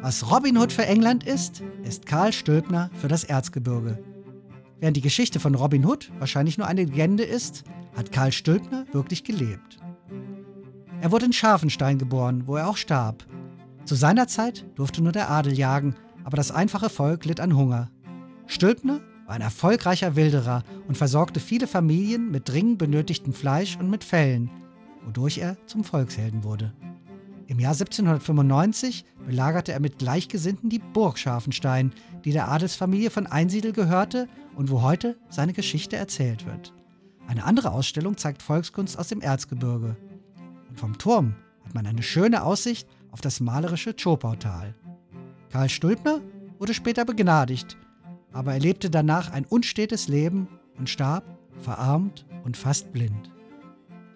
Was Robin Hood für England ist, ist Karl Stülpner für das Erzgebirge. Während die Geschichte von Robin Hood wahrscheinlich nur eine Legende ist, hat Karl Stülpner wirklich gelebt. Er wurde in Scharfenstein geboren, wo er auch starb. Zu seiner Zeit durfte nur der Adel jagen, aber das einfache Volk litt an Hunger. Stülpner war ein erfolgreicher Wilderer und versorgte viele Familien mit dringend benötigtem Fleisch und mit Fellen, wodurch er zum Volkshelden wurde. Im Jahr 1795 belagerte er mit Gleichgesinnten die Burg Scharfenstein, die der Adelsfamilie von Einsiedel gehörte und wo heute seine Geschichte erzählt wird. Eine andere Ausstellung zeigt Volkskunst aus dem Erzgebirge. Und vom Turm hat man eine schöne Aussicht auf das malerische Zschopautal. Karl Stülpner wurde später begnadigt, aber er lebte danach ein unstetes Leben und starb verarmt und fast blind.